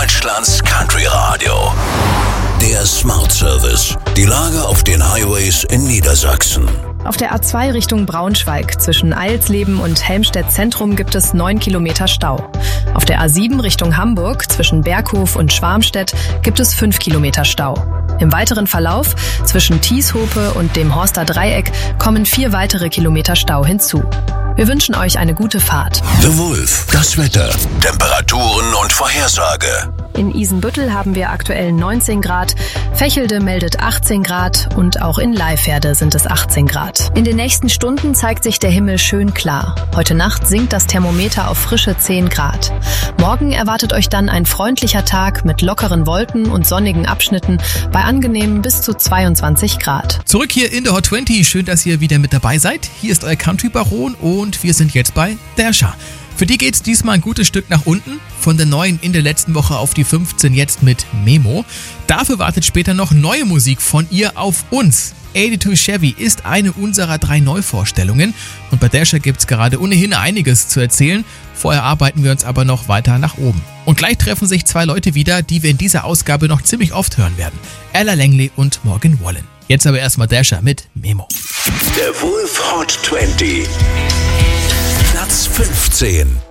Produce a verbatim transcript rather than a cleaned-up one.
Deutschlands Country Radio. Der Smart Service. Die Lage auf den Highways in Niedersachsen. Auf der A zwei Richtung Braunschweig zwischen Eilsleben und Helmstedt Zentrum gibt es neun Kilometer Stau. Auf der A sieben Richtung Hamburg zwischen Berghof und Schwarmstedt gibt es fünf Kilometer Stau. Im weiteren Verlauf zwischen Tieshope und dem Horster Dreieck kommen vier weitere Kilometer Stau hinzu. Wir wünschen euch eine gute Fahrt. The Wolf, das Wetter, Temperaturen und Vorhersage. In Isenbüttel haben wir aktuell neunzehn Grad, Vechelde meldet achtzehn Grad und auch in Leiferde sind es achtzehn Grad. In den nächsten Stunden zeigt sich der Himmel schön klar. Heute Nacht sinkt das Thermometer auf frische zehn Grad. Morgen erwartet euch dann ein freundlicher Tag mit lockeren Wolken und sonnigen Abschnitten bei angenehmen bis zu zweiundzwanzig Grad. Zurück hier in der Hot zwanzig, schön, dass ihr wieder mit dabei seid. Hier ist euer Country Baron und wir sind jetzt bei Dersha. Für die geht's diesmal ein gutes Stück nach unten. Von der neun in der letzten Woche auf die fünfzehn jetzt mit Memo. Dafür wartet später noch neue Musik von ihr auf uns. zweiundachtzig Chevy ist eine unserer drei Neuvorstellungen. Und bei Dersha gibt's gerade ohnehin einiges zu erzählen. Vorher arbeiten wir uns aber noch weiter nach oben. Und gleich treffen sich zwei Leute wieder, die wir in dieser Ausgabe noch ziemlich oft hören werden. Ella Langley und Morgan Wallen. Jetzt aber erstmal Dersha mit Memo. Der Wolf Hot zwanzig. Platz fünfzehn.